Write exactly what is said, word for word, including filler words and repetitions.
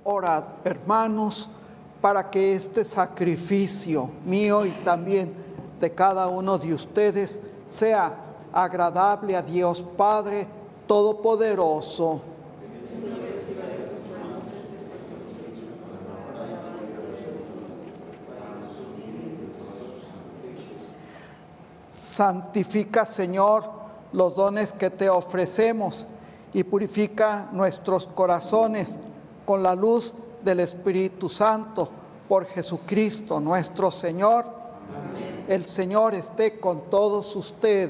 Orad, hermanos, para que este sacrificio mío y también de cada uno de ustedes sea agradable a Dios Padre Todopoderoso. Santifica, Señor, los dones que te ofrecemos y purifica nuestros corazones con la luz del Espíritu Santo, por Jesucristo nuestro Señor. Amén. El Señor esté con todos ustedes.